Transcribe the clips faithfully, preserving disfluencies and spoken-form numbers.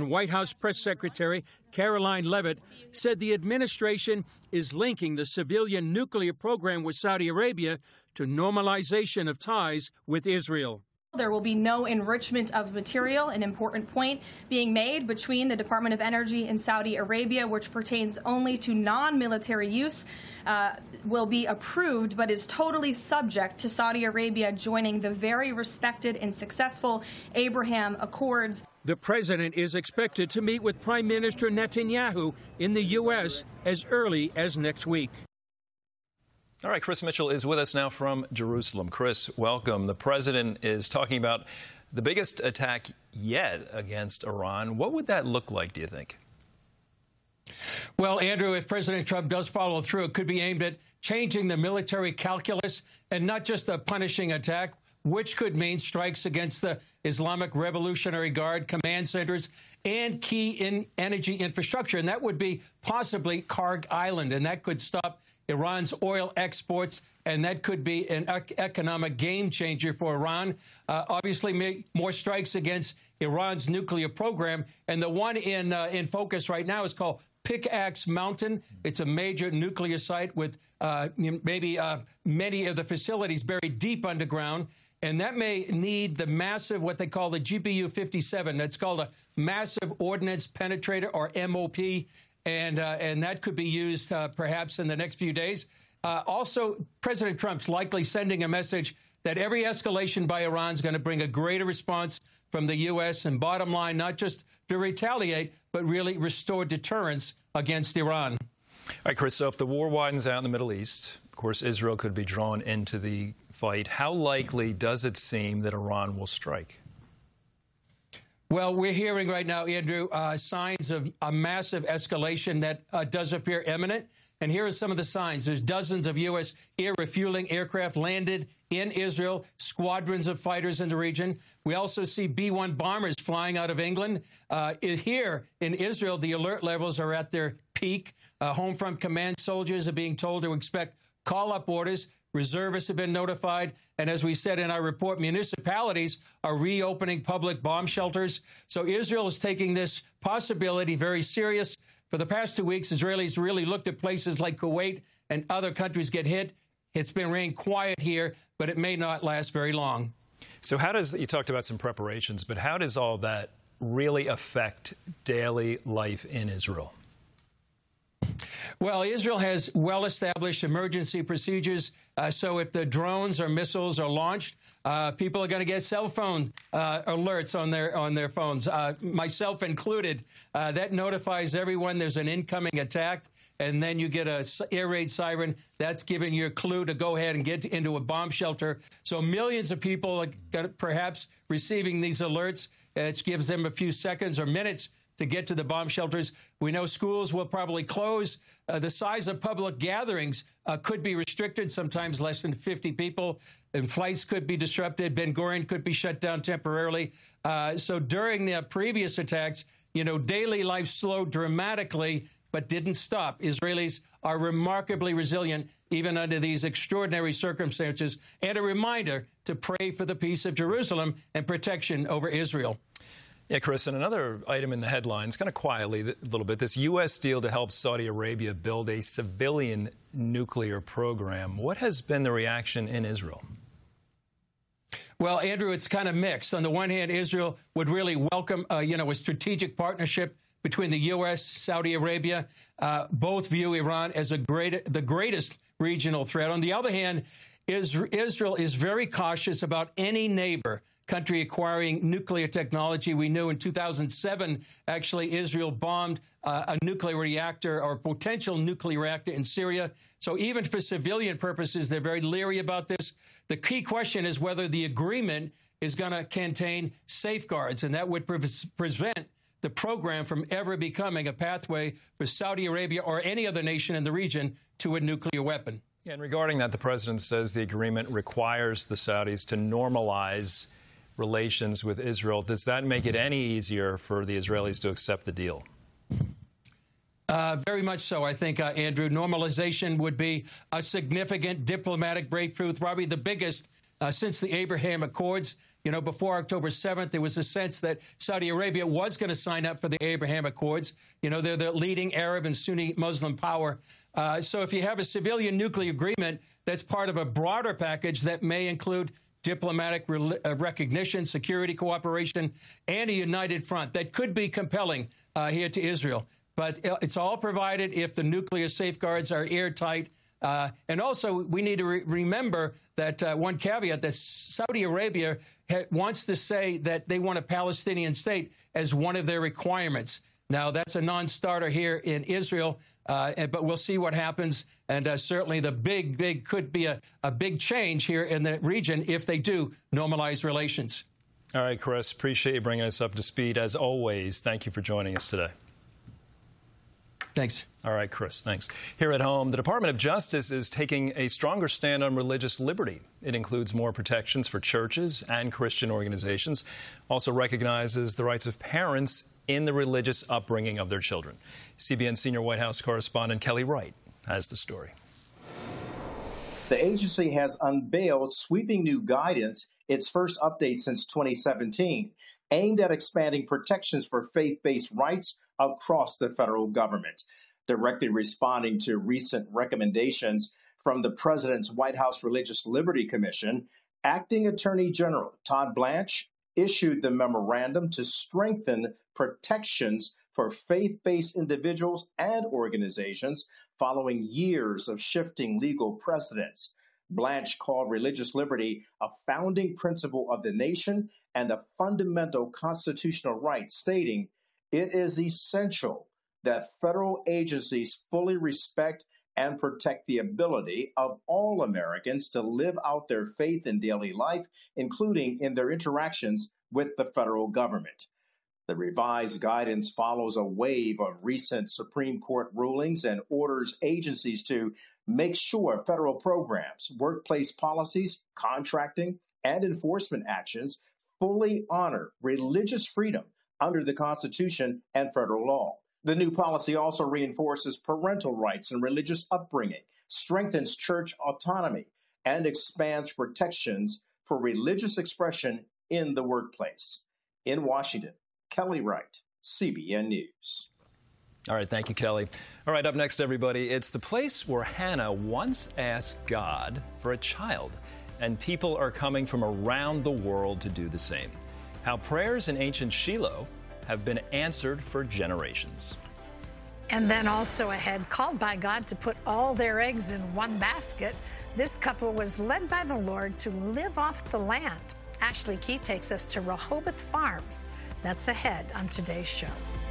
White House Press Secretary Caroline Leavitt said the administration is linking the civilian nuclear program with Saudi Arabia to normalization of ties with Israel. There will be no enrichment of material, an important point being made between the Department of Energy and Saudi Arabia, which pertains only to non-military use, uh, will be approved, but is totally subject to Saudi Arabia joining the very respected and successful Abraham Accords. The president is expected to meet with Prime Minister Netanyahu in the U S as early as next week. All right, Chris Mitchell is with us now from Jerusalem. Chris, welcome. The president is talking about the biggest attack yet against Iran. What would that look like, do you think? Well, Andrew, if President Trump does follow through, it could be aimed at changing the military calculus and not just a punishing attack, which could mean strikes against the Islamic Revolutionary Guard command centers and key in energy infrastructure. And that would be possibly Karg Island, and that could stop Iran's oil exports, and that could be an ec economic game changer for Iran. Uh, obviously, make more strikes against Iran's nuclear program, and the one in uh, in focus right now is called Pickaxe Mountain. It's a major nuclear site with uh, maybe uh, many of the facilities buried deep underground, and that may need the massive, what they call the G P U fifty-seven. That's called a massive ordnance penetrator, or M O P. And, uh, and that could be used uh, perhaps in the next few days. Uh, also, President Trump's likely sending a message that every escalation by Iran is going to bring a greater response from the U S and bottom line, not just to retaliate, but really restore deterrence against Iran. All right, Chris, so if the war widens out in the Middle East, of course, Israel could be drawn into the fight. How likely does it seem that Iran will strike? Well, we're hearing right now, Andrew, uh, signs of a massive escalation that uh, does appear imminent. And here are some of the signs. There's dozens of U S air refueling aircraft landed in Israel, squadrons of fighters in the region. We also see B one bombers flying out of England. Uh, here in Israel, the alert levels are at their peak. Uh, home front command soldiers are being told to expect call-up orders. Reservists have been notified. And as we said in our report, municipalities are reopening public bomb shelters. So Israel is taking this possibility very serious. For the past two weeks, Israelis really looked at places like Kuwait and other countries get hit. It's been raining quiet here, but it may not last very long. So how does, you talked about some preparations, but how does all that really affect daily life in Israel? Well, Israel has well-established emergency procedures. Uh, so if the drones or missiles are launched, uh, people are going to get cell phone uh, alerts on their on their phones, uh, myself included. Uh, that notifies everyone there's an incoming attack, and then you get a air raid siren. That's giving you a clue to go ahead and get into a bomb shelter. So millions of people are perhaps receiving these alerts. It gives them a few seconds or minutes to get to the bomb shelters. We know schools will probably close. Uh, the size of public gatherings uh, could be restricted, sometimes less than fifty people, and flights could be disrupted. Ben Gurion could be shut down temporarily. Uh, so during the previous attacks, you know, daily life slowed dramatically, but didn't stop. Israelis are remarkably resilient, even under these extraordinary circumstances. And a reminder to pray for the peace of Jerusalem and protection over Israel. Yeah, Chris, and another item in the headlines, kind of quietly a little bit, this U S deal to help Saudi Arabia build a civilian nuclear program. What has been the reaction in Israel? Well, Andrew, it's kind of mixed. On the one hand, Israel would really welcome, uh, you know, a strategic partnership between the U S, Saudi Arabia. Uh, both view Iran as a great, the greatest regional threat. On the other hand, Israel is very cautious about any neighbor country acquiring nuclear technology. We knew in two thousand seven, actually, Israel bombed uh, a nuclear reactor or potential nuclear reactor in Syria. So even for civilian purposes, they're very leery about this. The key question is whether the agreement is going to contain safeguards, and that would pre prevent the program from ever becoming a pathway for Saudi Arabia or any other nation in the region to a nuclear weapon. Yeah, and regarding that, the president says the agreement requires the Saudis to normalize relations with Israel. Does that make it any easier for the Israelis to accept the deal? Uh, very much so, I think, uh, Andrew. Normalization would be a significant diplomatic breakthrough, probably the biggest uh, since the Abraham Accords. You know, before October seventh, there was a sense that Saudi Arabia was going to sign up for the Abraham Accords. You know, they're the leading Arab and Sunni Muslim power. Uh, so if you have a civilian nuclear agreement that's part of a broader package that may include diplomatic re- uh, recognition, security cooperation, and a united front, that could be compelling uh, here to Israel. But it's all provided if the nuclear safeguards are airtight. Uh, and also, we need to re- remember that uh, one caveat that Saudi Arabia ha- wants to say that they want a Palestinian state as one of their requirements. Now, that's a non-starter here in Israel, uh, and, but we'll see what happens. And uh, certainly the big, big could be a, a big change here in the region if they do normalize relations. All right, Chris, appreciate you bringing us up to speed. As always, thank you for joining us today. Thanks. All right, Chris, thanks. Here at home, the Department of Justice is taking a stronger stand on religious liberty. It includes more protections for churches and Christian organizations, also recognizes the rights of parents in the religious upbringing of their children. C B N senior White House correspondent Kelly Wright has the story. The agency has unveiled sweeping new guidance, its first update since twenty seventeen, aimed at expanding protections for faith-based rights across the federal government. Directly responding to recent recommendations from the President's White House Religious Liberty Commission, Acting Attorney General Todd Blanche issued the memorandum to strengthen protections for faith-based individuals and organizations following years of shifting legal precedents. Blanche called religious liberty a founding principle of the nation and a fundamental constitutional right, stating, "It is essential that federal agencies fully respect and protect the ability of all Americans to live out their faith in daily life, including in their interactions with the federal government." The revised guidance follows a wave of recent Supreme Court rulings and orders agencies to make sure federal programs, workplace policies, contracting, and enforcement actions fully honor religious freedom under the Constitution and federal law. The new policy also reinforces parental rights and religious upbringing, strengthens church autonomy, and expands protections for religious expression in the workplace. In Washington, Kelly Wright, C B N News. All right, thank you, Kelly. All right, up next, everybody, it's the place where Hannah once asked God for a child, and people are coming from around the world to do the same. How prayers in ancient Shiloh have been answered for generations. And then also ahead, called by God to put all their eggs in one basket, this couple was led by the Lord to live off the land. Ashley Key takes us to Rehoboth Farms. That's ahead on today's show.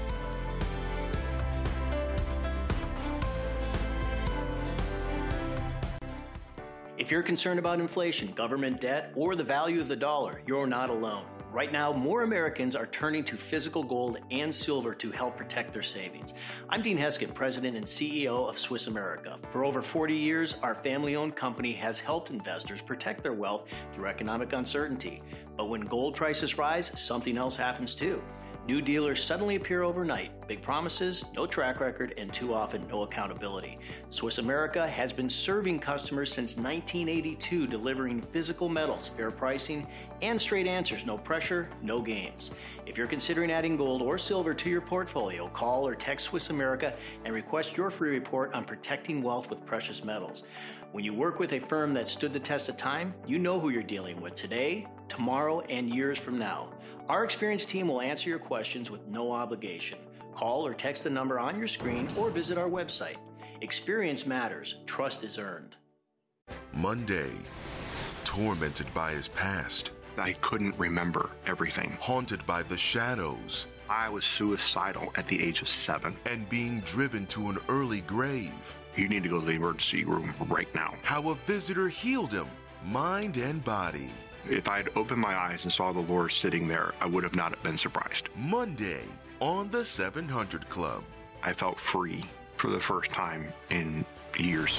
If you're concerned about inflation, government debt, or the value of the dollar, you're not alone. Right now, more Americans are turning to physical gold and silver to help protect their savings. I'm Dean Heskett, President and C E O of Swiss America. For over forty years, our family-owned company has helped investors protect their wealth through economic uncertainty. But when gold prices rise, something else happens too. New dealers suddenly appear overnight. Big promises, no track record, and too often no accountability. Swiss America has been serving customers since nineteen eighty-two, delivering physical metals, fair pricing, and straight answers. No pressure, no games. If you're considering adding gold or silver to your portfolio, call or text Swiss America and request your free report on protecting wealth with precious metals. When you work with a firm that stood the test of time, you know who you're dealing with today, tomorrow, and years from now. Our experienced team will answer your questions with no obligation. Call or text the number on your screen or visit our website. Experience matters. Trust is earned. Monday, tormented by his past. I couldn't remember everything. Haunted by the shadows. I was suicidal at the age of seven. And being driven to an early grave. You need to go to the emergency room right now. How a visitor healed him, mind and body. If I had opened my eyes and saw the Lord sitting there, I would have not been surprised. Monday on the seven hundred Club. I felt free for the first time in years.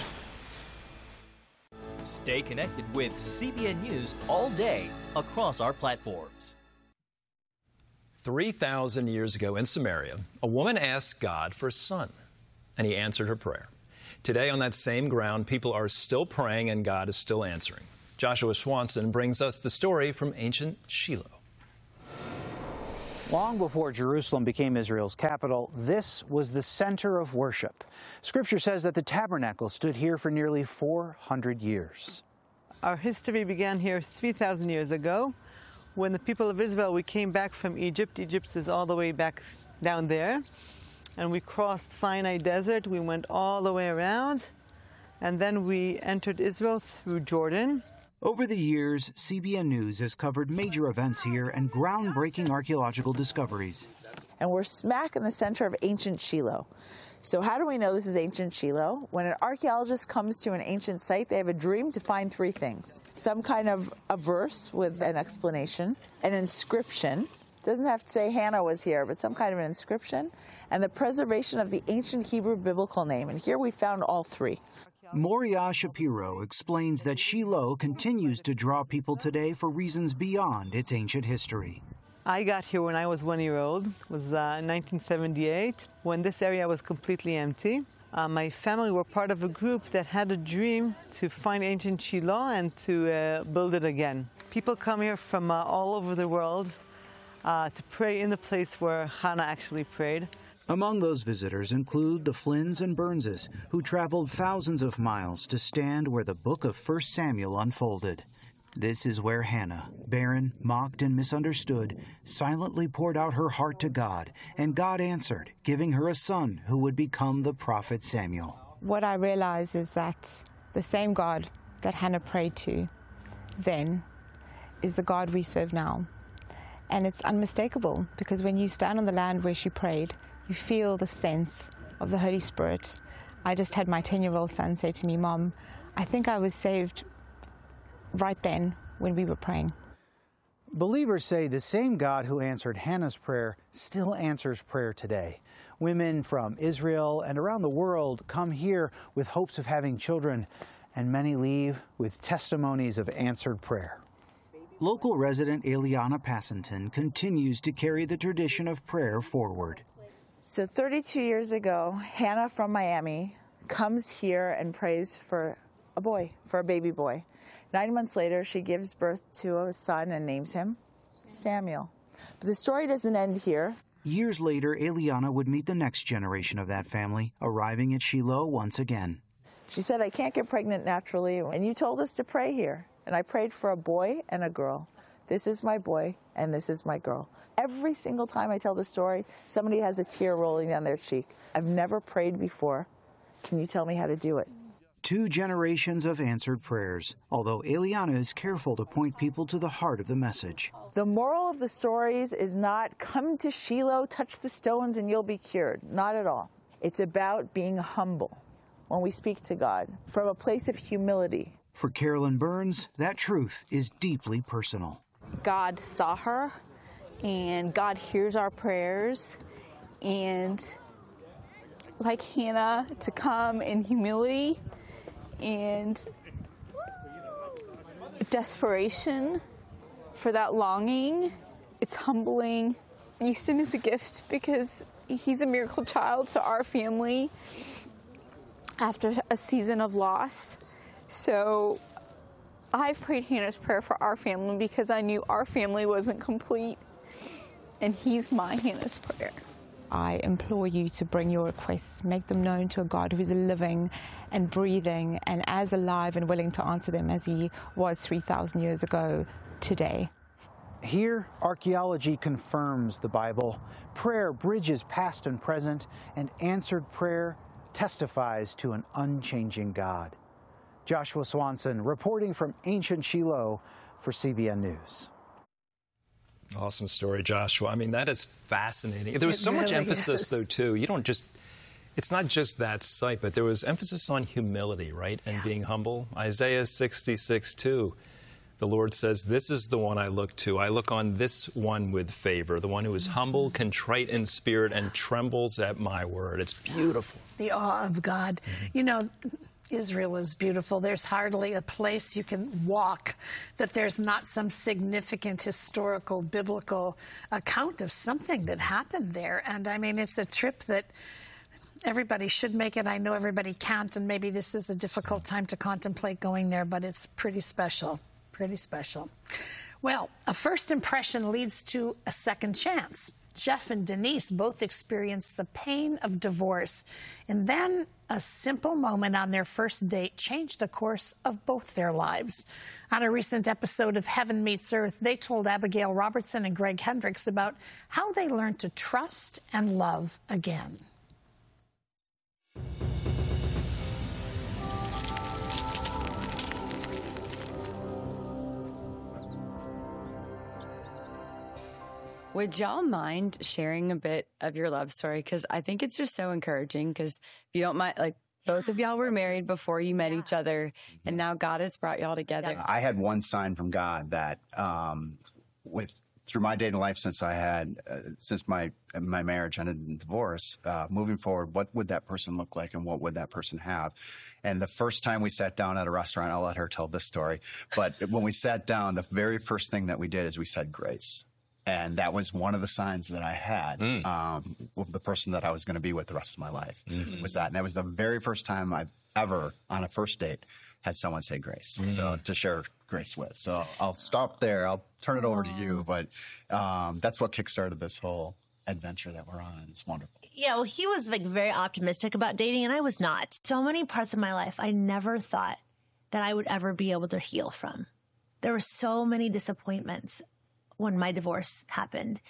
Stay connected with C B N News all day across our platforms. three thousand years ago in Samaria, a woman asked God for a son, and he answered her prayer. Today, on that same ground, people are still praying, and God is still answering. Joshua Swanson brings us the story from ancient Shiloh. Long before Jerusalem became Israel's capital, this was the center of worship. Scripture says that the tabernacle stood here for nearly four hundred years. Our history began here three thousand years ago. When the people of Israel, we came back from Egypt. Egypt is all the way back down there. And we crossed Sinai Desert. We went all the way around. And then we entered Israel through Jordan. Over the years, C B N News has covered major events here and groundbreaking archaeological discoveries. And we're smack in the center of ancient Shiloh. So how do we know this is ancient Shiloh? When an archaeologist comes to an ancient site, they have a dream to find three things. Some kind of a verse with an explanation, an inscription. Doesn't have to say Hannah was here, but some kind of an inscription, and the preservation of the ancient Hebrew biblical name. And here we found all three. Moriah Shapiro explains that Shiloh continues to draw people today for reasons beyond its ancient history. I got here when I was one year old. It was uh, nineteen seventy-eight, when this area was completely empty. Uh, my family were part of a group that had a dream to find ancient Shiloh and to uh, build it again. People come here from uh, all over the world uh, to pray in the place where Hannah actually prayed. Among those visitors include the Flynns and Burnses, who traveled thousands of miles to stand where the book of First Samuel unfolded. This is where Hannah, barren, mocked, and misunderstood, silently poured out her heart to God, and God answered, giving her a son who would become the prophet Samuel. What I realize is that the same God that Hannah prayed to then is the God we serve now. And it's unmistakable, because when you stand on the land where she prayed, you feel the sense of the Holy Spirit. I just had my ten-year-old son say to me, "Mom, I think I was saved right then when we were praying." Believers say the same God who answered Hannah's prayer still answers prayer today. Women from Israel and around the world come here with hopes of having children, and many leave with testimonies of answered prayer. Local resident Eliana Passington continues to carry the tradition of prayer forward. So thirty-two years ago, Hannah from Miami comes here and prays for a boy, for a baby boy. Nine months later, she gives birth to a son and names him Samuel. But the story doesn't end here. Years later, Eliana would meet the next generation of that family, arriving at Shiloh once again. She said, "I can't get pregnant naturally, and you told us to pray here." And I prayed for a boy and a girl. This is my boy, and this is my girl. Every single time I tell the story, somebody has a tear rolling down their cheek. I've never prayed before. Can you tell me how to do it? Two generations of answered prayers, although Eliana is careful to point people to the heart of the message. The moral of the stories is not come to Shiloh, touch the stones, and you'll be cured. Not at all. It's about being humble when we speak to God from a place of humility. For Carolyn Burns, that truth is deeply personal. God saw her, and God hears our prayers, and like Hannah, to come in humility and desperation for that longing. It's humbling. Easton is a gift because he's a miracle child to our family after a season of loss. So I prayed Hannah's prayer for our family because I knew our family wasn't complete, and he's my Hannah's prayer. I implore you to bring your requests, make them known to a God who is living and breathing and as alive and willing to answer them as he was three thousand years ago today. Here, archaeology confirms the Bible. Prayer bridges past and present, and answered prayer testifies to an unchanging God. Joshua Swanson reporting from ancient Shiloh for C B N News. Awesome story, Joshua. I mean, that is fascinating. There was so much emphasis, though, too. You don't just, it's not just that site, but there was emphasis on humility, right? And being humble. Isaiah sixty-six two, the Lord says, "This is the one I look to. I look on this one with favor, the one who is humble, contrite in spirit, and trembles at my word." It's beautiful. The awe of God. Mm-hmm. You know, Israel is beautiful. There's hardly a place you can walk that there's not some significant historical, biblical account of something that happened there. And I mean, it's a trip that everybody should make it. I know everybody can't, and maybe this is a difficult time to contemplate going there, but it's pretty special. Pretty special. Well, a first impression leads to a second chance. Jeff and Denise both experienced the pain of divorce, and then a simple moment on their first date changed the course of both their lives. On a recent episode of Heaven Meets Earth, they told Abigail Robertson and Greg Hendricks about how they learned to trust and love again. Would y'all mind sharing a bit of your love story? Because I think it's just so encouraging. Because if you don't mind, like, both of y'all were married before you met yeah. each other, and now God has brought y'all together. Yeah. I had one sign from God that um, with through my dating life since I had uh, since my my marriage ended in divorce, uh, moving forward, what would that person look like, and what would that person have? And the first time we sat down at a restaurant, I'll let her tell this story. But when we sat down, the very first thing that we did is we said grace. And that was one of the signs that I had mm. um, with the person that I was going to be with the rest of my life. Mm-hmm. Was that, and that was the very first time I've ever, on a first date, had someone say grace. Mm-hmm. So to share grace with. So I'll stop there. I'll turn it over to you. But um, that's what kickstarted this whole adventure that we're on. It's wonderful. Yeah, well, he was like very optimistic about dating, and I was not. So many parts of my life I never thought that I would ever be able to heal from. There were so many disappointments when my divorce happened.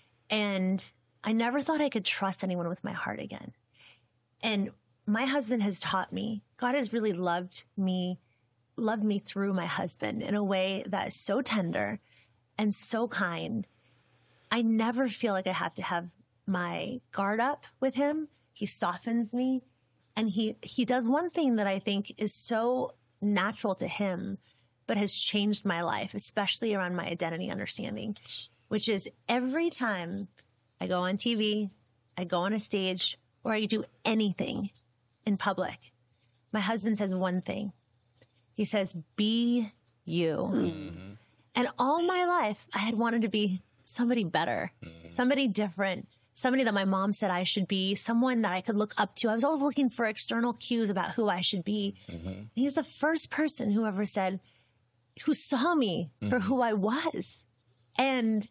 And I never thought I could trust anyone with my heart again. And my husband has taught me, God has really loved me, loved me through my husband in a way that is so tender and so kind. I never feel like I have to have my guard up with him. He softens me. And he, he does one thing that I think is so natural to him, but has changed my life, especially around my identity understanding, which is every time I go on T V, I go on a stage, or I do anything in public, my husband says one thing. He says, be you. Mm-hmm. And all my life, I had wanted to be somebody better, mm-hmm. somebody different, somebody that my mom said I should be, someone that I could look up to. I was always looking for external cues about who I should be. Mm-hmm. He's the first person who ever said, who saw me mm-hmm. for who I was. And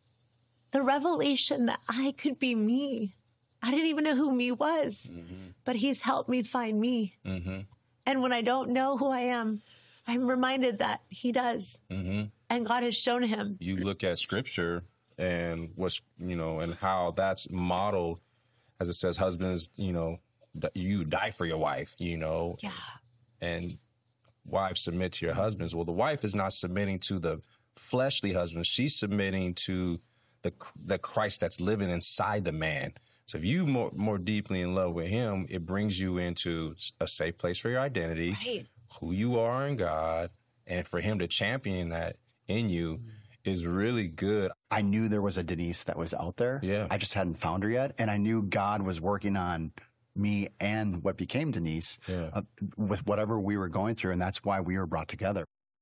the revelation that I could be me. I didn't even know who me was, mm-hmm. but he's helped me find me. Mm-hmm. And when I don't know who I am, I'm reminded that he does. Mm-hmm. And God has shown him. You look at scripture and what's, you know, and how that's modeled, as it says, husbands, you know, you die for your wife, you know. Yeah. And wives submit to your husbands. Well, the wife is not submitting to the fleshly husband. She's submitting to the the Christ that's living inside the man. So if you more more deeply in love with him, it brings you into a safe place for your identity, right. who you are in God, and for him to champion that in you is really good. I knew there was a Denise that was out there. Yeah. I just hadn't found her yet. And I knew God was working on me and what became Denise yeah. uh, with whatever we were going through. And that's why we were brought together.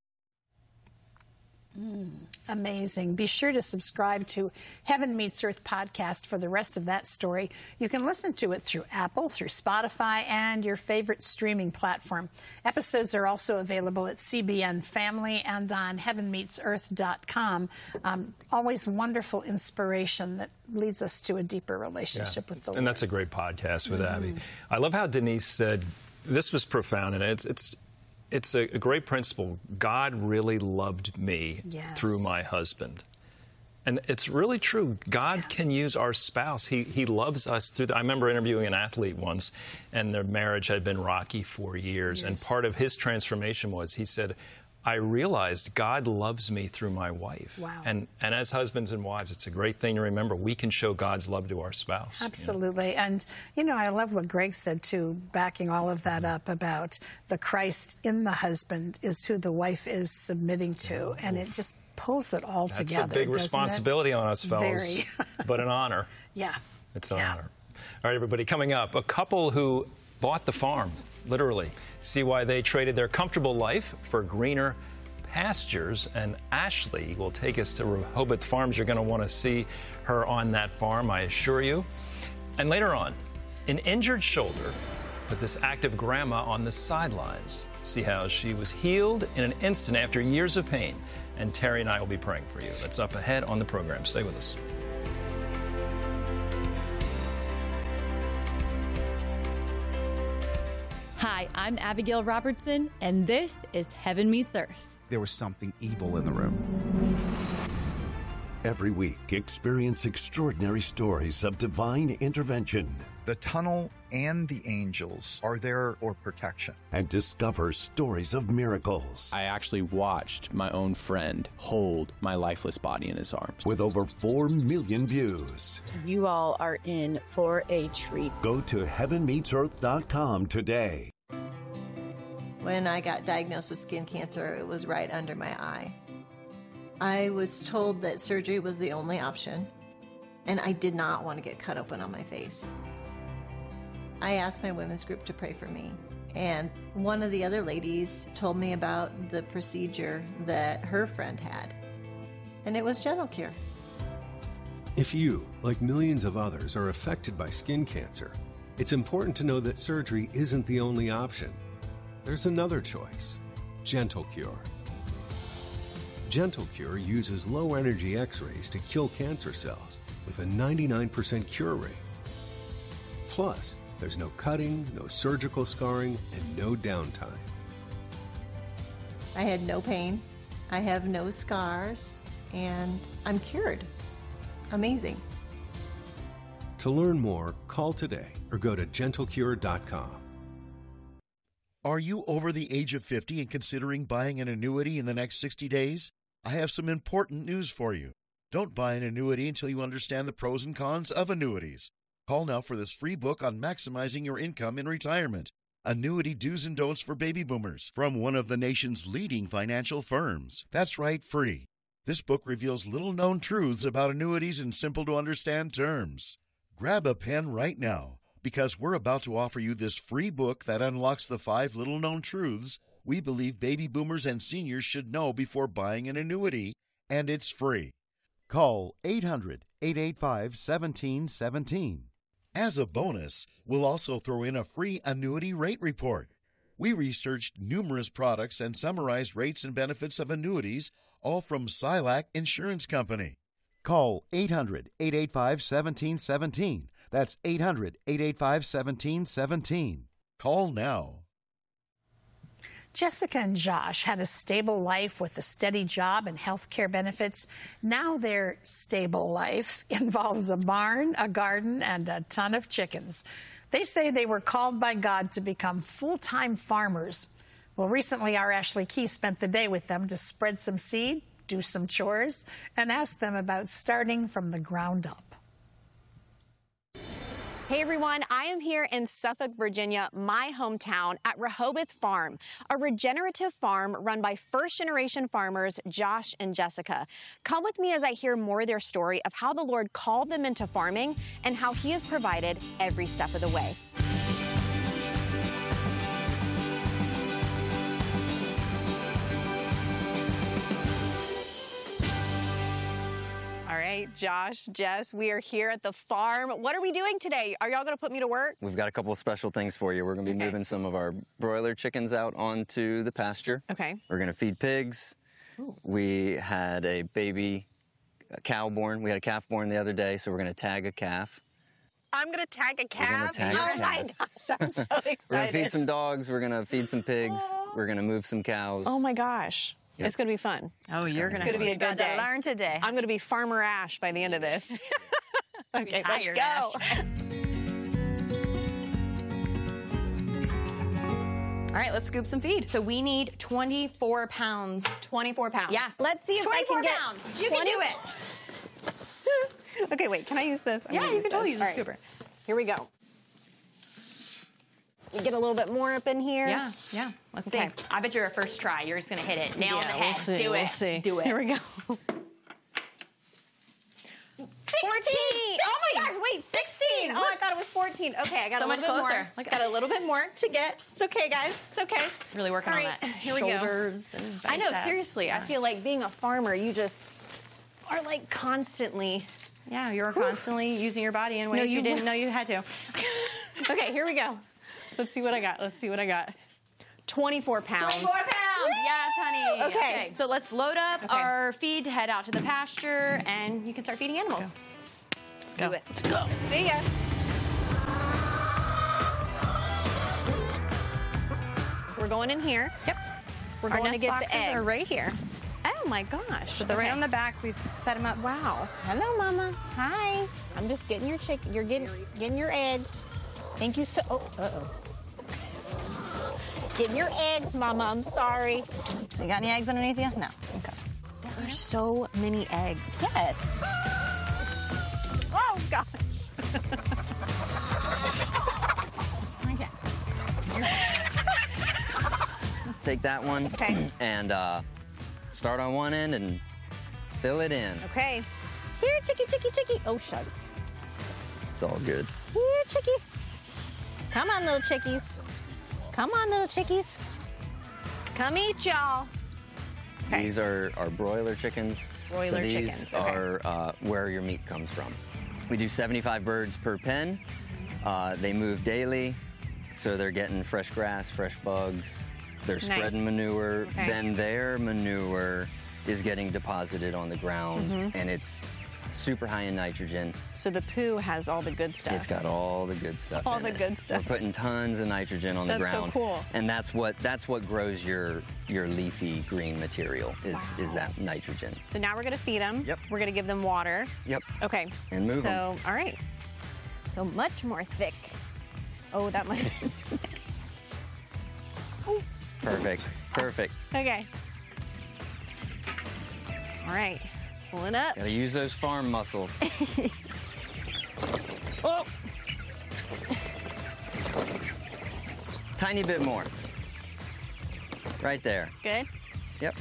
Mm, amazing. Be sure to subscribe to Heaven Meets Earth podcast for the rest of that story. You can listen to it through Apple, through Spotify, and your favorite streaming platform. Episodes are also available at C B N Family and on heaven meets earth dot com. Um, always wonderful inspiration that leads us to a deeper relationship yeah. with the Lord. And that's a great podcast with mm-hmm. Abby. I love how Denise said, this was profound, and it's it's It's a, a great principle. God really loved me yes. through my husband. And it's really true. God yeah. can use our spouse. He he loves us through the, I remember interviewing an athlete once, and their marriage had been rocky for years. Yes. And part of his transformation was, he said, I realized God loves me through my wife. Wow. And and as husbands and wives, it's a great thing to remember. We can show God's love to our spouse. Absolutely. You know? And, you know, I love what Greg said, too, backing all of that up about the Christ in the husband is who the wife is submitting to. And it just pulls it all That's together. That's a big responsibility it? on us, fellas. Very. But an honor. Yeah. It's an yeah. honor. All right, everybody, coming up, a couple who bought the farm, literally. See why they traded their comfortable life for greener pastures, and Ashley will take us to Rehoboth Farms. You're going to want to see her on that farm, I assure you. And later on, an injured shoulder put this active grandma on the sidelines. See how she was healed in an instant after years of pain. And Terry and I will be praying for you. That's up ahead on the program. Stay with us. Hi, I'm Abigail Robertson, and this is Heaven Meets Earth. There was something evil in the room. Every week, experience extraordinary stories of divine intervention. The tunnel and the angels are there for protection. And discover stories of miracles. I actually watched my own friend hold my lifeless body in his arms. With over four million views. You all are in for a treat. Go to heaven meets earth dot com today. When I got diagnosed with skin cancer, it was right under my eye. I was told that surgery was the only option, and I did not want to get cut open on my face. I asked my women's group to pray for me, and one of the other ladies told me about the procedure that her friend had, and it was Gentle Cure. If you, like millions of others, are affected by skin cancer, it's important to know that surgery isn't the only option. There's another choice, Gentle Cure. Gentle Cure uses low-energy X-rays to kill cancer cells with a ninety-nine percent cure rate. Plus, there's no cutting, no surgical scarring, and no downtime. I had no pain, I have no scars, and I'm cured. Amazing. To learn more, call today or go to gentle cure dot com. Are you over the age of fifty and considering buying an annuity in the next sixty days? I have some important news for you. Don't buy an annuity until you understand the pros and cons of annuities. Call now for this free book on maximizing your income in retirement. Annuity Do's and Don'ts for Baby Boomers from one of the nation's leading financial firms. That's right, free. This book reveals little-known truths about annuities in simple-to-understand terms. Grab a pen right now, because we're about to offer you this free book that unlocks the five little-known truths we believe baby boomers and seniors should know before buying an annuity, and it's free. Call eight hundred, eight eight five, one seven one seven. As a bonus, we'll also throw in a free annuity rate report. We researched numerous products and summarized rates and benefits of annuities, all from Silac Insurance Company. Call eight hundred, eight eight five, one seven one seven. That's eight hundred, eight eight five, one seven one seven. Call now. Jessica and Josh had a stable life with a steady job and health care benefits. Now their stable life involves a barn, a garden, and a ton of chickens. They say they were called by God to become full-time farmers. Well, recently our Ashley Key spent the day with them to spread some seed, do some chores, and ask them about starting from the ground up. Hey everyone, I am here in Suffolk, Virginia, my hometown, at Rehoboth Farm, a regenerative farm run by first-generation farmers Josh and Jessica. Come with me as I hear more of their story of how the Lord called them into farming and how He has provided every step of the way. All right, Josh, Jess, we are here at the farm. What are we doing today? Are y'all going to put me to work? We've got a couple of special things for you. We're going to be okay. moving some of our broiler chickens out onto the pasture. Okay. We're going to feed pigs. Ooh. We had a baby a cow born. We had a calf born the other day, so we're going to tag a calf. I'm going to tag a calf? Tag oh a my calf. gosh, I'm so excited. We're going to feed some dogs. We're going to feed some pigs. Oh. We're going to move some cows. Oh my gosh. Yep. It's going to be fun. Oh, it's you're going to be a good day. Learn today. I'm going to be Farmer Ash by the end of this. Okay, let's go. All right, let's scoop some feed. So we need twenty-four pounds. twenty-four pounds. Yes. Let's see if I can get pounds. You twenty- can do it. Okay, wait. Can I use this? I'm yeah, you can totally use a right. scooper. Here we go. We get a little bit more up in here. Yeah, yeah. Let's okay. see. I bet you're a first try. You're just going to hit it. Nail yeah, on the head. We'll see, do we'll it. See. Do it. Here we go. fourteen. Oh my gosh, wait, sixteen. Oh, I thought it was fourteen. Okay, I got so a little much bit closer. more. Look, got a little bit more to get. It's okay, guys. It's okay. Really working All on right, that. Here we Shoulders go. And I know, biceps. seriously. Yeah. I feel like being a farmer, you just are like constantly. Yeah, you're Whew. constantly using your body in ways no, you, you didn't know you had to. Okay, here we go. Let's see what I got. Let's see what I got. twenty-four pounds. twenty-four pounds. Yes, honey. Okay. Okay. So let's load up Okay. our feed to head out to the pasture, and you can start feeding animals. Let's go. Do it. Let's go. See ya. We're going in here. Yep. We're Our going to nest get boxes the eggs. are right here. Oh my gosh. So they're right on the back. We've set them up. Wow. Hello, Mama. Hi. I'm just getting your chicken. You're getting getting your eggs. Thank you so. Oh, uh oh. Getting your eggs, Mama. I'm sorry. So you got any eggs underneath you? No. Okay. There are so many eggs. Yes. Oh gosh. Okay. Take that one Okay. and uh, start on one end and fill it in. Okay. Here, chicky, chicky, chicky. Oh shucks. It's all good. Here, chicky. Come on, little chickies. Come on, little chickies. Come eat, y'all. Okay. These are, are broiler chickens. Broiler so these chickens, okay. are uh, where your meat comes from. We do seventy-five birds per pen. Uh, they move daily, so they're getting fresh grass, fresh bugs. They're Nice. spreading manure. Okay. Then their manure is getting deposited on the ground, Mhm. and it's super high in nitrogen. So the poo has all the good stuff. It's got all the good stuff All in the it. good stuff. We're putting tons of nitrogen on the That's so ground. cool. And that's what that's what grows your your leafy green material is is that nitrogen. So now we're gonna feed them. Yep. We're gonna give them water. Yep. Okay. And move So, 'em. all right. So much more thick. Oh, that might. Perfect. Perfect. Okay. All right. Pulling up. Gotta use those farm muscles. Oh. Tiny bit more. Right there. Good. Yep.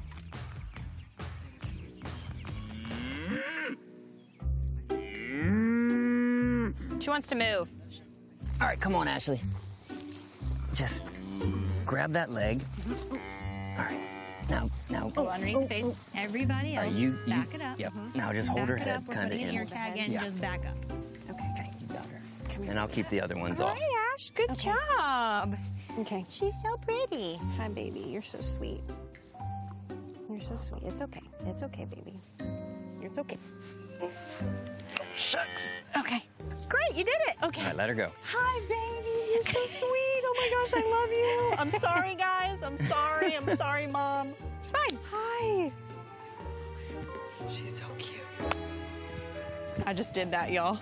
She wants to move. All right, come on, Ashley. Just grab that leg. All right. Now, now. Oh, underneath the face. Everybody All else, right, you, you, back it up. Yep. Mhm. Now just hold Back her it head up. We're kind of putting an in. ear tag in. Yeah. Just back up. Okay. Okay. You got her. And I'll keep the other ones All off. right, Ash. Good job. Okay. She's so pretty. Hi, baby. You're so sweet. You're so sweet. It's okay. It's okay, baby. It's okay. Shucks. Okay. Great. You did it. Okay. All right, let her go. Hi, baby. You're so sweet. Oh my gosh, I love you. I'm sorry, guys. I'm sorry. I'm sorry, Mom. It's fine. Hi. She's so cute. I just did that, y'all.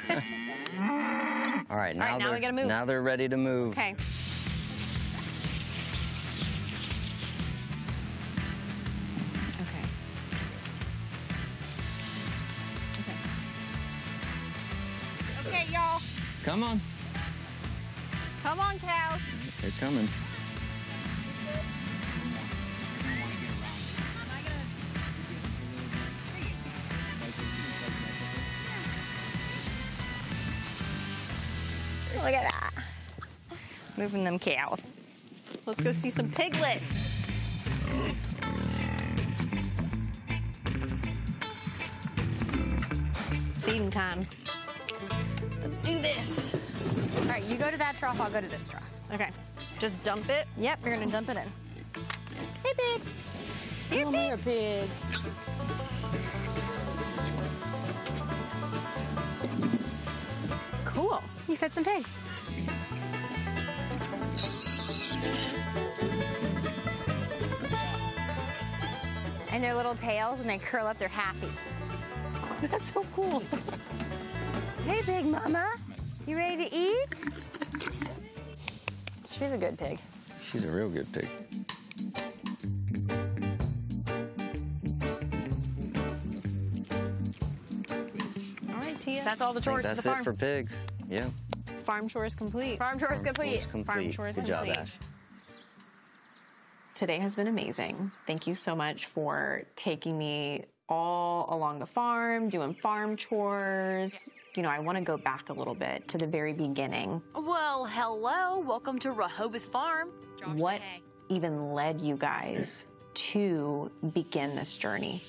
All right, now, now they're, we gotta move. now they're ready to move. Okay. Okay. Okay. Okay, y'all. Come on. Come on, cows. They're coming. Look at that. Moving them cows. Let's go see some piglets. Feeding time. Let's do this. All right, you go to that trough. I'll go to this trough. Okay. Just dump it. Yep, you're gonna dump it in. Hey, pigs. Here, Come here, pigs. Cool. You fed some pigs. And their little tails, when they curl up, they're happy. That's so cool. Hey, Big Mama. You ready to eat? She's a good pig. She's a real good pig. All right, Tia. That's all the I think chores that's for the farm. it for pigs. Yeah. Farm chores complete. Farm chores Farm complete. chores complete. Farm chores Good complete. job, Ash. Today has been amazing. Thank you so much for taking me all along the farm, doing farm chores. You know, I want to go back a little bit to the very beginning. Well, hello. Welcome to Rehoboth Farm. What even led you guys to begin this journey?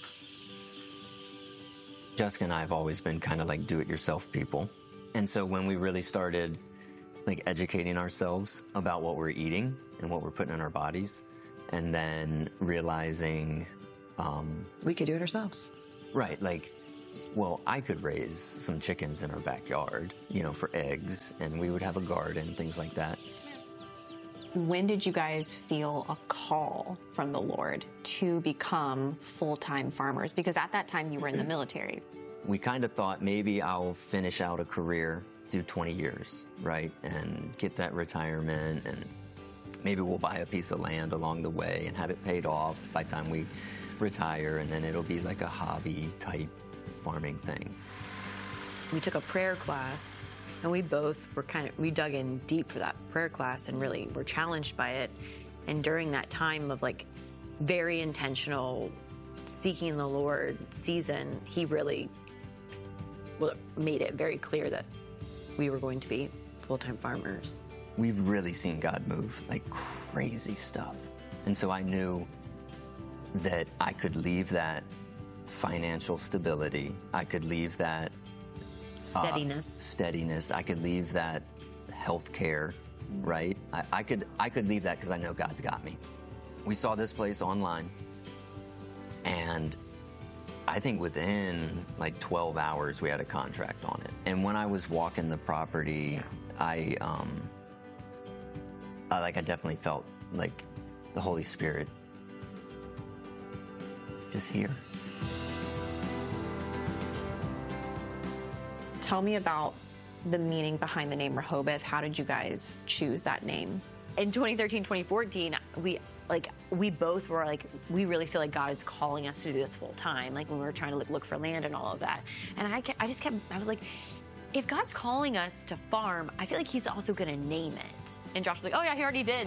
Jessica and I have always been kind of like do-it-yourself people. And so when we really started like educating ourselves about what we're eating and what we're putting in our bodies, and then realizing um, we could do it ourselves. Right, like, well, I could raise some chickens in our backyard, you know, for eggs, and we would have a garden, things like that. When did you guys feel a call from the Lord to become full-time farmers? Because at that time you were in the military. We kind of thought maybe I'll finish out a career, do twenty years, right, and get that retirement, and maybe we'll buy a piece of land along the way and have it paid off by the time we retire, and then it'll be like a hobby type farming thing. We took a prayer class, and we both were kind of, we dug in deep for that prayer class and really were challenged by it. And during that time of like very intentional seeking the Lord season, he really well, made it very clear that we were going to be full-time farmers. We've really seen God move, like crazy stuff. And so I knew that I could leave that financial stability. I could leave that steadiness. Uh, steadiness. I could leave that health care, right? I, I could I could leave that because I know God's got me. We saw this place online, and I think within like twelve hours we had a contract on it. And when I was walking the property, I um, I, like I definitely felt like the Holy Spirit just here. Tell me about the meaning behind the name Rehoboth. How did you guys choose that name? In twenty thirteen, twenty fourteen, we like we both were like, we really feel like God is calling us to do this full time. Like when we were trying to like, look for land and all of that. And I, kept, I just kept, I was like, if God's calling us to farm, I feel like he's also going to name it. And Josh was like, oh yeah, he already did.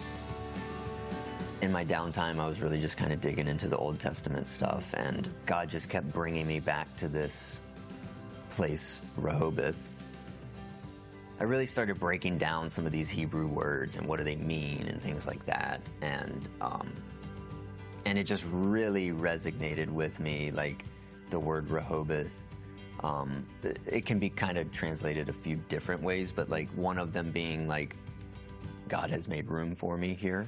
In my downtime, I was really just kind of digging into the Old Testament stuff, and God just kept bringing me back to this place, Rehoboth. I really started breaking down some of these Hebrew words and what do they mean and things like that, and um, and it just really resonated with me, like the word Rehoboth. Um, it can be kind of translated a few different ways, but like one of them being like, God has made room for me here.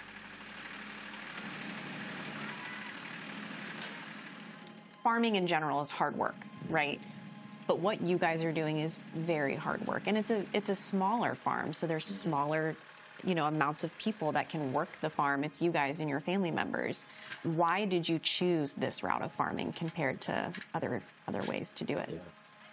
Farming in general is hard work, right? But what you guys are doing is very hard work, and it's a it's a smaller farm, so there's smaller, you know, amounts of people that can work the farm. It's you guys and your family members. Why did you choose this route of farming compared to other other ways to do it?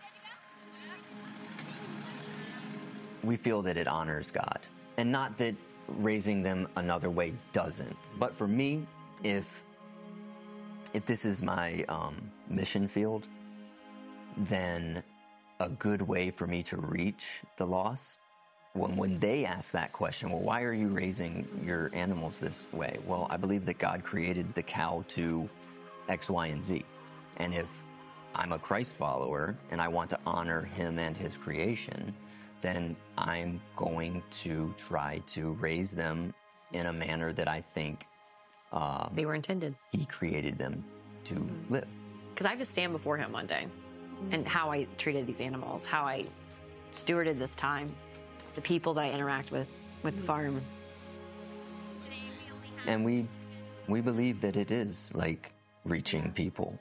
We feel that it honors God, and not that raising them another way doesn't. But for me, if if this is my um, mission field, then a good way for me to reach the lost, when, when they ask that question, well, why are you raising your animals this way? Well, I believe that God created the cow to X, Y, and Z. And if I'm a Christ follower and I want to honor him and his creation, then I'm going to try to raise them in a manner that I think um, they were intended. He created them to mm-hmm. live. Because I have to stand before him one day, and how I treated these animals, how I stewarded this time, the people that I interact with, with the farm. And we, we believe that it is like reaching people.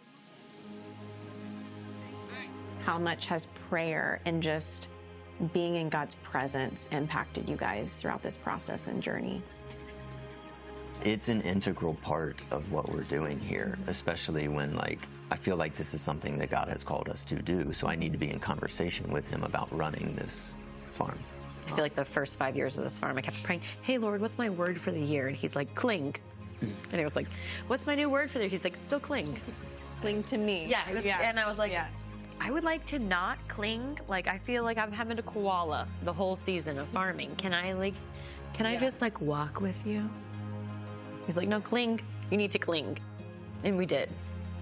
How much has prayer and just being in God's presence impacted you guys throughout this process and journey? It's an integral part of what we're doing here, especially when, like, I feel like this is something that God has called us to do, so I need to be in conversation with him about running this farm. I feel like the first five years of this farm, I kept praying, hey, Lord, what's my word for the year? And he's like, cling. And I was like, what's my new word for the year? He's like, still cling. Cling to me. Yeah, was, yeah. And I was like, yeah. I would like to not cling. Like, I feel like I'm having a koala the whole season of farming. Can I, like, can I yeah. just, like, walk with you? He's like, no, cling. You need to cling. And we did.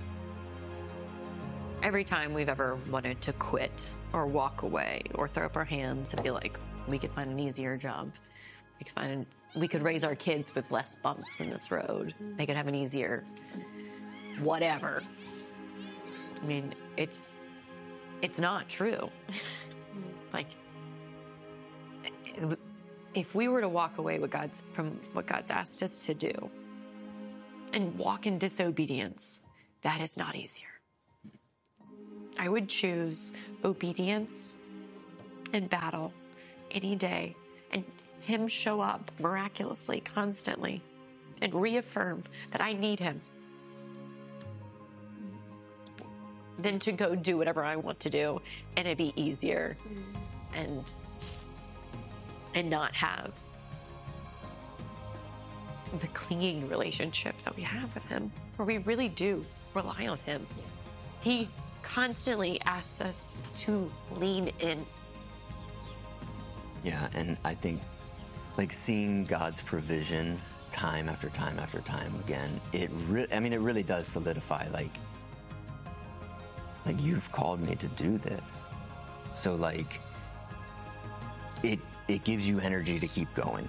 Every time we've ever wanted to quit or walk away or throw up our hands and be like, we could find an easier job. We could find, we could raise our kids with less bumps in this road. They could have an easier whatever. I mean, it's, it's not true. Like, if we were to walk away with God's, from what God's asked us to do and walk in disobedience, that is not easier. I would choose obedience in battle any day, and him show up miraculously, constantly, and reaffirm that I need him, than to go do whatever I want to do and it'd be easier and and not have the clinging relationship that we have with him, where we really do rely on him. He constantly asks us to lean in. Yeah, and I think, like, seeing God's provision time after time after time again, it really, I mean, it really does solidify, like, like, you've called me to do this. So, like, it, it gives you energy to keep going.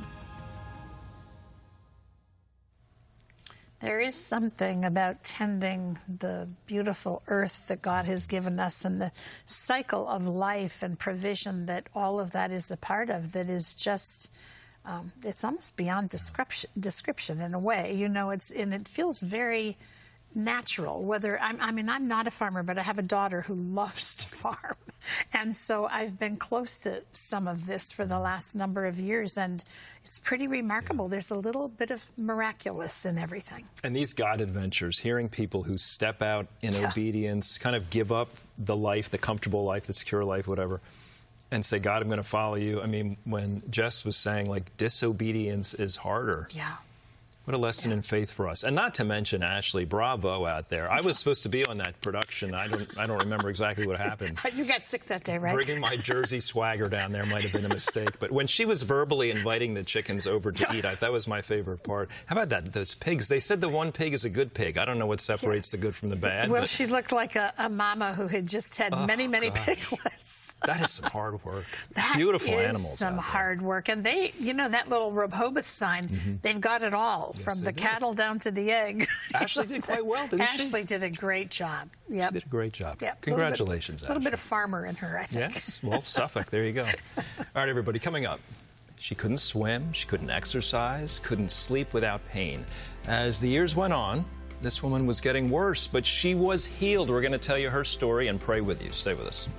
There is something about tending the beautiful earth that God has given us and the cycle of life and provision that all of that is a part of that is just, um, it's almost beyond description, description in a way. You know, it's, and it feels very natural. Whether I'm, I mean, I'm not a farmer, but I have a daughter who loves to farm. And so I've been close to some of this for the last number of years, and it's pretty remarkable. There's a little bit of miraculous in everything. And these God adventures, hearing people who step out in Yeah. obedience, kind of give up the life, the comfortable life, the secure life, whatever, and say, God, I'm going to follow you. I mean, when Jess was saying, like, disobedience is harder. Yeah. What a lesson in faith for us. And not to mention, Ashley, bravo out there. I was supposed to be on that production. I don't I don't remember exactly what happened. You got sick that day, right? Bringing my Jersey swagger down there might have been a mistake. But when she was verbally inviting the chickens over to eat, I, that was my favorite part. How about that? Those pigs. They said the one pig is a good pig. I don't know what separates the good from the bad. Well, but she looked like a, a mama who had just had Oh, many, many gosh. piglets. that is some hard work. That Beautiful is animals. some hard work. And they, you know, that little Rehoboth sign, Mm-hmm. they've got it all, from they the do. cattle down to the egg. Ashley did quite well, didn't she? Ashley did a great job. Yep. She did a great job. Yep. Congratulations, A little bit, little bit of farmer in her, I think. Yes, well, Suffolk, there you go. All right, everybody, coming up. She couldn't swim, she couldn't exercise, couldn't sleep without pain. As the years went on, this woman was getting worse, but she was healed. We're going to tell you her story and pray with you. Stay with us.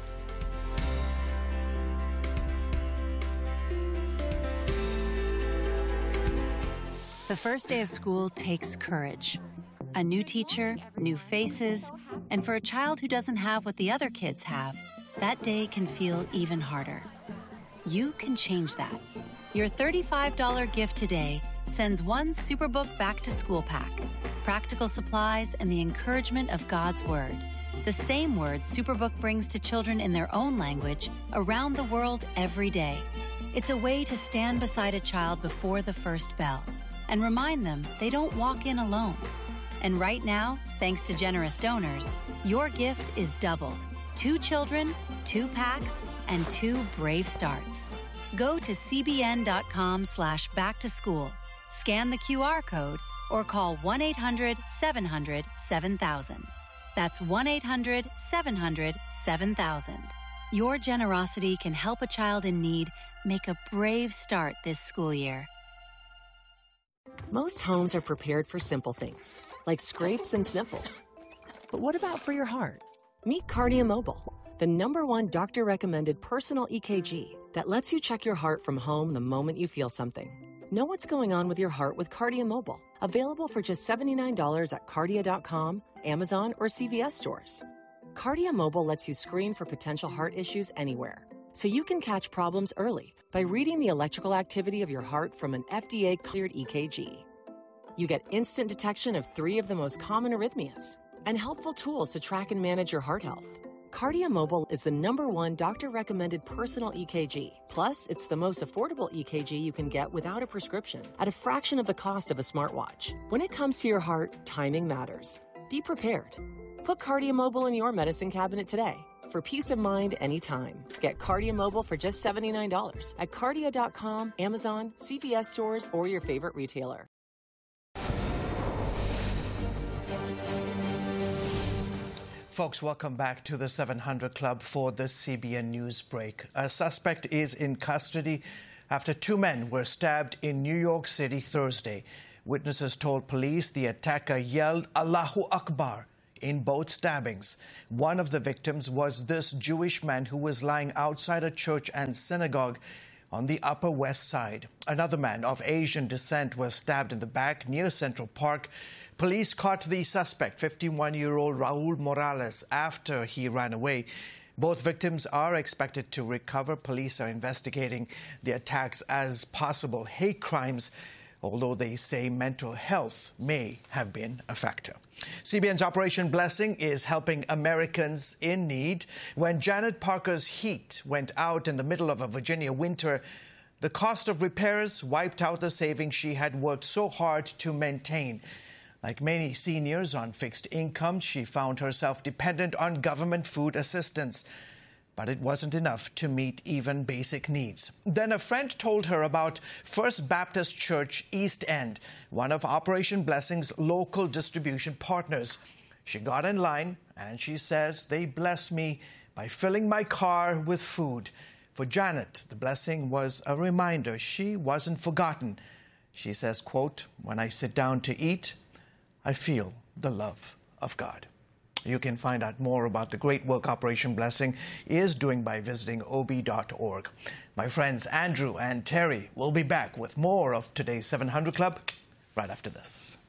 The first day of school takes courage. A new teacher, new faces, and for a child who doesn't have what the other kids have, that day can feel even harder. You can change that. Your thirty-five dollars gift today sends one Superbook back to school pack, practical supplies, and the encouragement of God's Word. The same word Superbook brings to children in their own language around the world every day. It's a way to stand beside a child before the first bell and remind them they don't walk in alone. And right now, thanks to generous donors, your gift is doubled. Two children, two packs, and two brave starts. Go to cbn.com slash back to school, scan the Q R code, or call one eight hundred seven hundred seven thousand. That's one eight hundred seven hundred seven thousand. Your generosity can help a child in need make a brave start this school year. Most homes are prepared for simple things, like scrapes and sniffles. But what about for your heart? Meet Cardia Mobile, the number one doctor-recommended personal E K G that lets you check your heart from home the moment you feel something. Know what's going on with your heart with Cardia Mobile, available for just seventy-nine dollars at cardia dot com, Amazon, or C V S stores. Cardia Mobile lets you screen for potential heart issues anywhere, so you can catch problems early by reading the electrical activity of your heart from an F D A-cleared E K G. You get instant detection of three of the most common arrhythmias and helpful tools to track and manage your heart health. Cardia Mobile is the number one doctor-recommended personal E K G. Plus, it's the most affordable E K G you can get without a prescription at a fraction of the cost of a smartwatch. When it comes to your heart, timing matters. Be prepared. Put Cardia Mobile in your medicine cabinet today. For peace of mind anytime. Get Cardia Mobile for just seventy-nine dollars at cardia dot com, Amazon, C V S stores, or your favorite retailer. Folks, welcome back to the seven hundred Club for the C B N News break. A suspect is in custody after two men were stabbed in New York City Thursday. Witnesses told police the attacker yelled Allahu Akbar in both stabbings. One of the victims was this Jewish man who was lying outside a church and synagogue on the Upper West Side. Another man of Asian descent was stabbed in the back near Central Park. Police caught the suspect, fifty-one-year-old Raul Morales, after he ran away. Both victims are expected to recover. Police are investigating the attacks as possible hate crimes, although they say mental health may have been a factor. C B N's Operation Blessing is helping Americans in need. When Janet Parker's heat went out in the middle of a Virginia winter, the cost of repairs wiped out the savings she had worked so hard to maintain. Like many seniors on fixed income, she found herself dependent on government food assistance. But it wasn't enough to meet even basic needs. Then a friend told her about First Baptist Church East End, one of Operation Blessing's local distribution partners. She got in line, and she says they blessed me by filling my car with food. For Janet, the blessing was a reminder she wasn't forgotten. She says, quote, "When I sit down to eat, I feel the love of God." You can find out more about the great work Operation Blessing is doing by visiting O B dot org. My friends Andrew and Terry will be back with more of today's seven hundred Club right after this.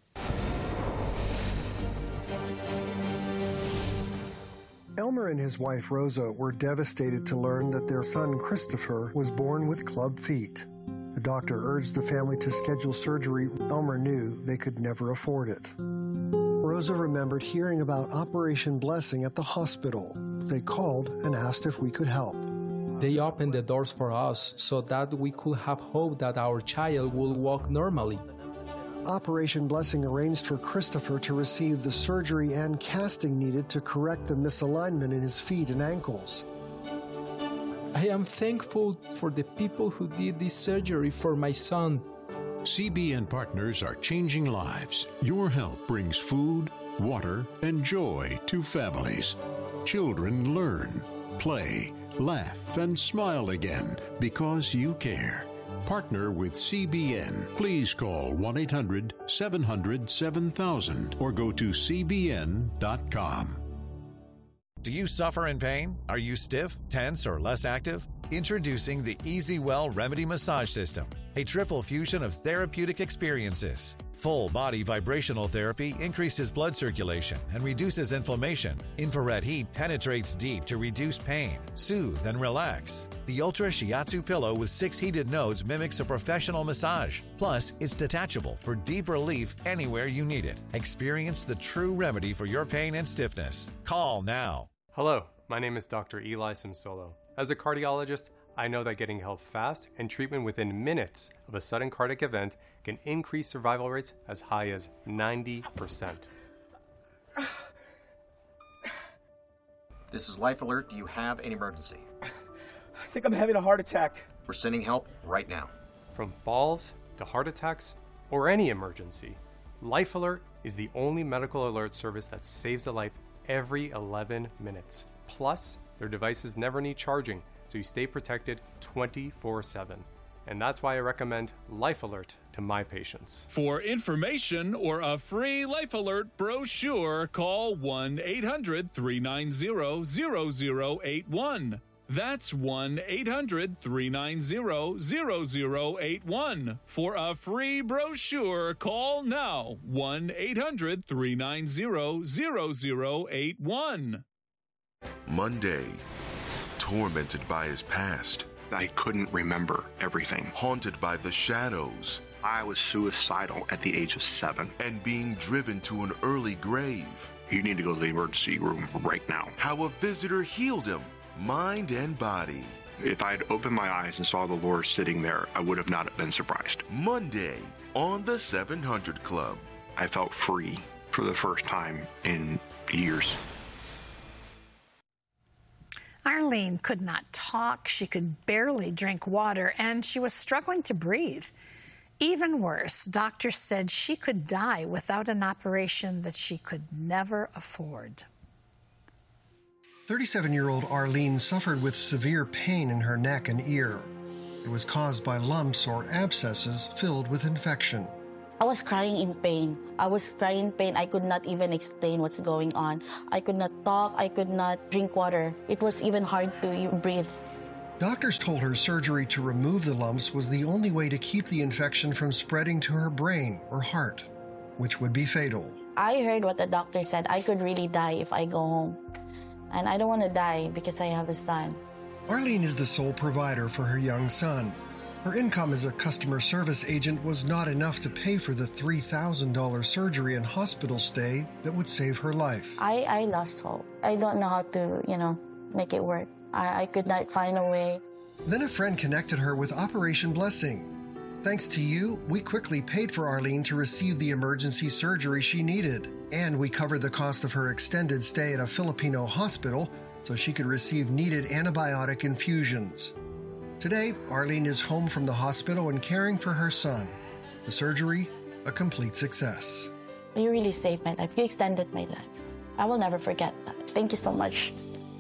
Elmer and his wife Rosa were devastated to learn that their son Christopher was born with club feet. The doctor urged the family to schedule surgery. Elmer knew they could never afford it. Rosa remembered hearing about Operation Blessing at the hospital. They called and asked if we could help. They opened the doors for us so that we could have hope that our child would walk normally. Operation Blessing arranged for Christopher to receive the surgery and casting needed to correct the misalignment in his feet and ankles. I am thankful for the people who did this surgery for my son. C B N partners are changing lives. Your help brings food, water, and joy to families. Children learn, play, laugh, and smile again because you care. Partner with C B N. Please call one eight hundred seven hundred seven thousand or go to C B N dot com. Do you suffer in pain? Are you stiff, tense, or less active? Introducing the EasyWell Remedy Massage System, a triple fusion of therapeutic experiences. Full body vibrational therapy increases blood circulation and reduces inflammation. Infrared heat penetrates deep to reduce pain, soothe, and relax. The Ultra Shiatsu pillow with six heated nodes mimics a professional massage. Plus, it's detachable for deep relief anywhere you need it. Experience the true remedy for your pain and stiffness. Call now. Hello, my name is Doctor Eli Simsolo. As a cardiologist, I know that getting help fast and treatment within minutes of a sudden cardiac event can increase survival rates as high as ninety percent. This is Life Alert. Do you have an emergency? I think I'm having a heart attack. We're sending help right now. From falls to heart attacks or any emergency, Life Alert is the only medical alert service that saves a life every eleven minutes. Plus, their devices never need charging, so you stay protected twenty-four seven. And that's why I recommend Life Alert to my patients. For information or a free Life Alert brochure, call one eight hundred three nine zero zero zero eight one. That's one eight hundred three nine zero zero zero eight one. For a free brochure, call now one eight hundred three nine zero zero zero eight one. Monday, tormented by his past. I couldn't remember everything. Haunted by the shadows. I was suicidal at the age of seven. And being driven to an early grave. You need to go to the emergency room right now. How a visitor healed him, mind and body. If I had opened my eyes and saw the Lord sitting there, I would have not been surprised. Monday on the seven hundred Club. I felt free for the first time in years. Arlene could not talk, she could barely drink water, and she was struggling to breathe. Even worse, doctors said she could die without an operation that she could never afford. thirty-seven-year-old Arlene suffered with severe pain in her neck and ear. It was caused by lumps or abscesses filled with infection. I was crying in pain. I was crying in pain. I could not even explain what's going on. I could not talk. I could not drink water. It was even hard to breathe. Doctors told her surgery to remove the lumps was the only way to keep the infection from spreading to her brain or heart, which would be fatal. I heard what the doctor said. I could really die if I go home. And I don't want to die because I have a son. Arlene is the sole provider for her young son. Her income as a customer service agent was not enough to pay for the three thousand dollars surgery and hospital stay that would save her life. I, I lost hope. I don't know how to, you know, make it work. I, I could not find a way. Then a friend connected her with Operation Blessing. Thanks to you, we quickly paid for Arlene to receive the emergency surgery she needed. And we covered the cost of her extended stay at a Filipino hospital so she could receive needed antibiotic infusions. Today, Arlene is home from the hospital and caring for her son. The surgery, a complete success. You really saved my life. You extended my life. I will never forget that. Thank you so much.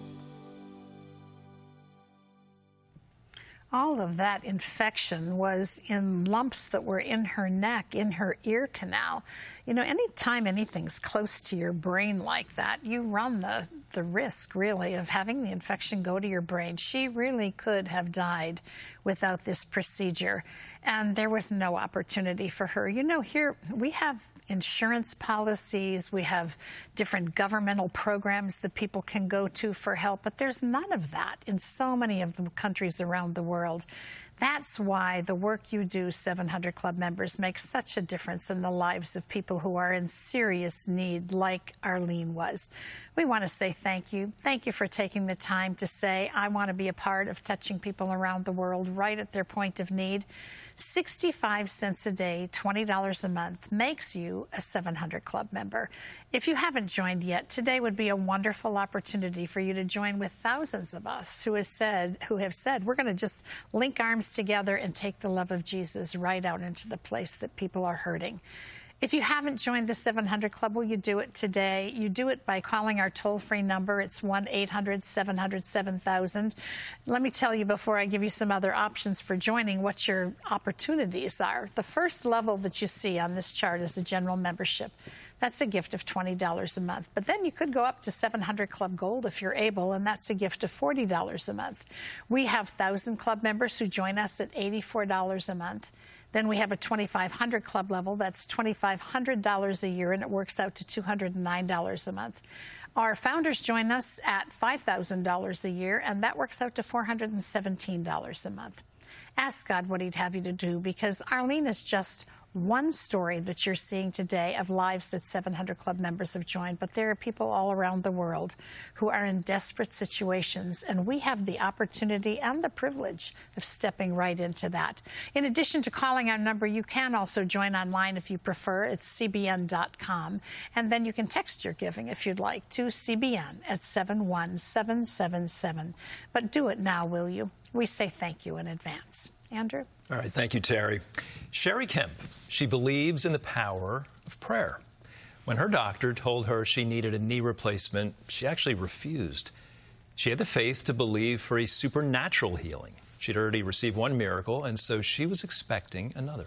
All of that infection was in lumps that were in her neck, in her ear canal. You know, anytime anything's close to your brain like that, you run the, the risk, really, of having the infection go to your brain. She really could have died without this procedure, and there was no opportunity for her. You know, here we have insurance policies, we have different governmental programs that people can go to for help, but there's none of that in so many of the countries around the world. That's why the work you do, seven hundred Club members, makes such a difference in the lives of people who are in serious need, like Arlene was. We want to say thank you. Thank you for taking the time to say, I want to be a part of touching people around the world right at their point of need. sixty-five cents a day, twenty dollars a month makes you a seven hundred Club member. If you haven't joined yet, today would be a wonderful opportunity for you to join with thousands of us who has said, who have said, we're going to just link arms together and take the love of Jesus right out into the place that people are hurting. If you haven't joined the seven hundred Club, will you do it today? You do it by calling our toll-free number. It's one eight hundred seven hundred seven thousand. Let me tell you, before I give you some other options for joining, what your opportunities are. The first level that you see on this chart is a general membership. That's a gift of twenty dollars a month. But then you could go up to seven hundred Club Gold if you're able, and that's a gift of forty dollars a month. We have one thousand Club members who join us at eighty-four dollars a month. Then we have a twenty-five hundred Club level. That's two thousand five hundred dollars a year, and it works out to two hundred nine dollars a month. Our founders join us at five thousand dollars a year, and that works out to four hundred seventeen dollars a month. Ask God what he'd have you to do, because Arlene is just one story that you're seeing today of lives that seven hundred Club members have joined, but there are people all around the world who are in desperate situations, and we have the opportunity and the privilege of stepping right into that. In addition to calling our number, you can also join online if you prefer. It's C B N dot com, and then you can text your giving if you'd like to C B N at seven one seven seven seven. But do it now, will you? We say thank you in advance. Andrew? All right, thank you, Terry. Sherry Kemp, she believes in the power of prayer. When her doctor told her she needed a knee replacement, she actually refused. She had the faith to believe for a supernatural healing. She'd already received one miracle, and so she was expecting another.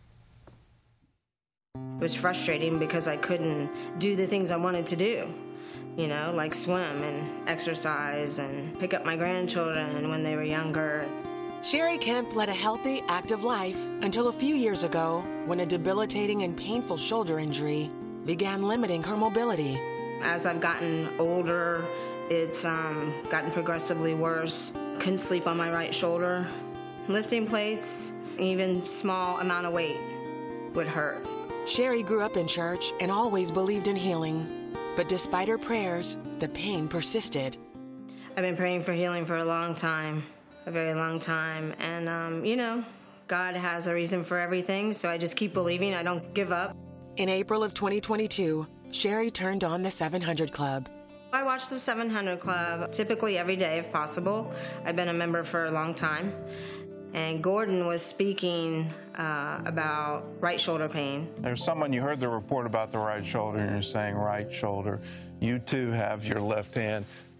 It was frustrating because I couldn't do the things I wanted to do, you know, like swim and exercise and pick up my grandchildren when they were younger. Sherry Kemp led a healthy, active life until a few years ago when a debilitating and painful shoulder injury began limiting her mobility. As I've gotten older, it's um, gotten progressively worse. Couldn't sleep on my right shoulder. Lifting plates, even small amount of weight would hurt. Sherry grew up in church and always believed in healing. But despite her prayers, the pain persisted. I've been praying for healing for a long time. A very long time, and um, you know, God has a reason for everything, so I just keep believing. I don't give up. In April of twenty twenty-two, Sherry turned on the seven hundred Club. I watch the seven hundred Club typically every day if possible. I've been a member for a long time, and Gordon was speaking uh, about right shoulder pain. There's someone, you heard the report about the right shoulder, and you're saying right shoulder. You too have your left hand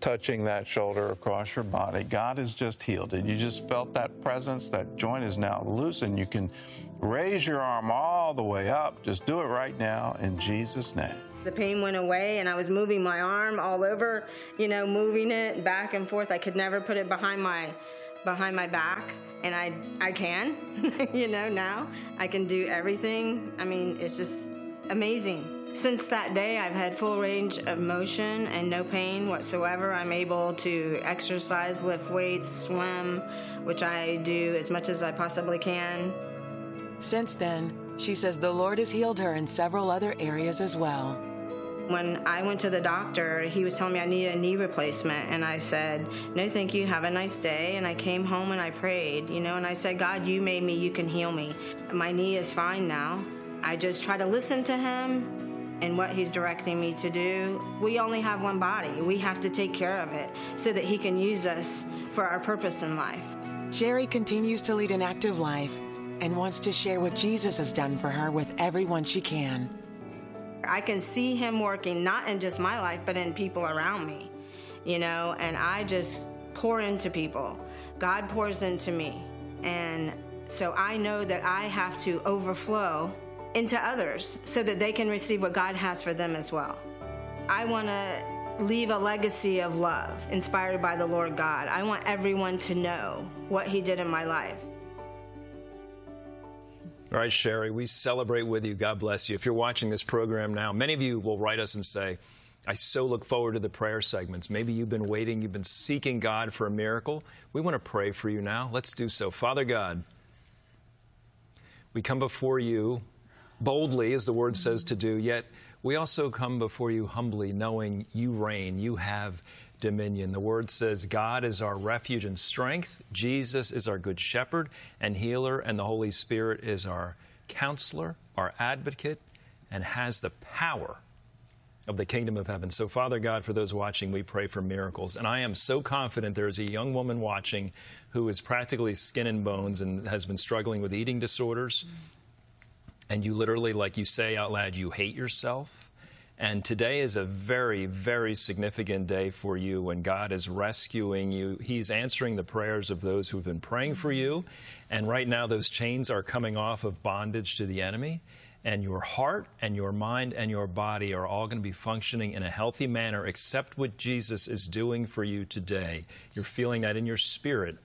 touching that shoulder across your body. God has just healed it. You just felt that presence. That joint is now loose, and you can raise your arm all the way up. Just do it right now in Jesus' name. The pain went away, and I was moving my arm all over, you know, moving it back and forth. I could never put it behind my behind my back, and I I can, you know, now I can do everything. I mean, it's just amazing. Since that day, I've had full range of motion and no pain whatsoever. I'm able to exercise, lift weights, swim, which I do as much as I possibly can. Since then, she says the Lord has healed her in several other areas as well. When I went to the doctor, he was telling me I needed a knee replacement, and I said, no, thank you, have a nice day. And I came home and I prayed, you know, and I said, God, you made me, you can heal me. My knee is fine now. I just try to listen to him and what he's directing me to do. We only have one body. We have to take care of it so that he can use us for our purpose in life. Sherry continues to lead an active life and wants to share what Jesus has done for her with everyone she can. I can see him working not in just my life, but in people around me, you know, and I just pour into people. God pours into me. And so I know that I have to overflow into others so that they can receive what God has for them as well. I want to leave a legacy of love inspired by the Lord God. I want everyone to know what he did in my life. All right, Sherry, we celebrate with you. God bless you. If you're watching this program now, many of you will write us and say, I so look forward to the prayer segments. Maybe you've been waiting, you've been seeking God for a miracle. We want to pray for you now. Let's do so. Father God, we come before you boldly, as the word says to do, yet we also come before you humbly, knowing you reign, you have dominion. The word says God is our refuge and strength, Jesus is our good shepherd and healer, and the Holy Spirit is our counselor, our advocate, and has the power of the kingdom of heaven. So, Father God, for those watching, we pray for miracles. And I am so confident there is a young woman watching who is practically skin and bones and has been struggling with eating disorders. And you literally, like you say out loud, you hate yourself. And today is a very, very significant day for you when God is rescuing you. He's answering the prayers of those who have been praying for you. And right now, those chains are coming off of bondage to the enemy. And your heart and your mind and your body are all going to be functioning in a healthy manner, except what Jesus is doing for you today. You're feeling that in your spirit.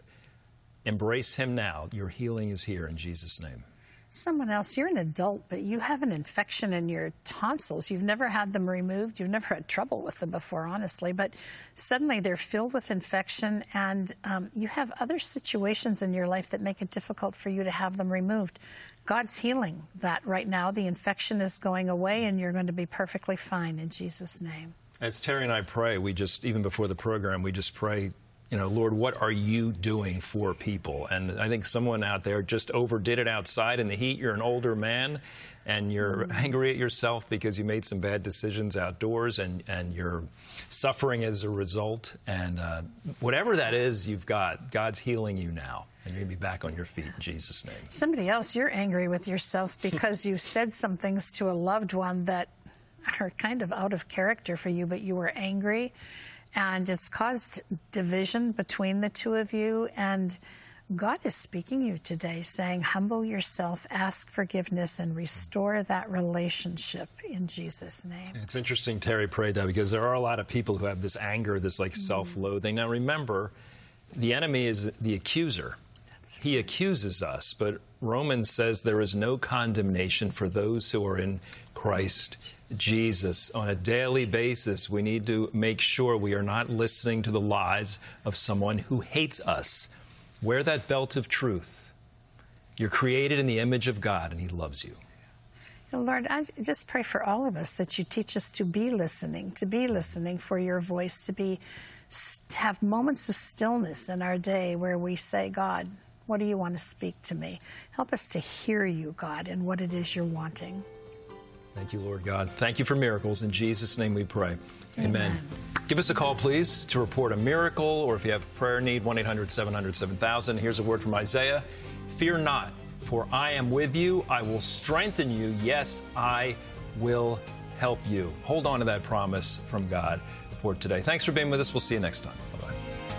Embrace him now. Your healing is here in Jesus' name. Someone else, you're an adult, but you have an infection in your tonsils. You've never had them removed. You've never had trouble with them before, honestly, but suddenly they're filled with infection, and um, you have other situations in your life that make it difficult for you to have them removed. God's healing that right now. The infection is going away, and you're going to be perfectly fine in Jesus' name. As Terry and I pray, we just, even before the program, we just pray, you know, Lord, what are you doing for people? And I think someone out there just overdid it outside in the heat. You're an older man, and you're mm-hmm. angry at yourself because you made some bad decisions outdoors, and, and you're suffering as a result. And uh, whatever that is you've got, God's healing you now. And you're going to be back on your feet in Jesus' name. Somebody else, you're angry with yourself because you said some things to a loved one that are kind of out of character for you, but you were angry. And it's caused division between the two of you. And God is speaking to you today, saying, humble yourself, ask forgiveness, and restore that relationship in Jesus' name. It's interesting Terry prayed that, because there are a lot of people who have this anger, this like mm-hmm. self-loathing. Now remember, the enemy is the accuser. That's he right. accuses us, but Romans says there is no condemnation for those who are in Christ Jesus. On a daily basis, we need to make sure we are not listening to the lies of someone who hates us. Wear that belt of truth. You're created in the image of God, and he loves you. Lord, I just pray for all of us that you teach us to be listening, to be listening for your voice, to be to have moments of stillness in our day where we say, God, what do you want to speak to me? Help us to hear you, God, and what it is you're wanting. Thank you, Lord God. Thank you for miracles. In Jesus' name we pray. Amen. Amen. Give us a call, please, to report a miracle, or if you have a prayer need, one eight hundred seven hundred seven thousand. Here's a word from Isaiah. Fear not, for I am with you. I will strengthen you. Yes, I will help you. Hold on to that promise from God. for today. Thanks for being with us. We'll see you next time. Bye-bye.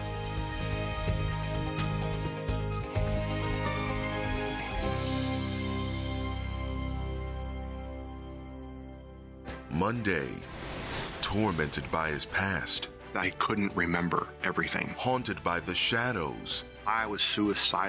Monday, tormented by his past. I couldn't remember everything. Haunted by the shadows. I was suicidal.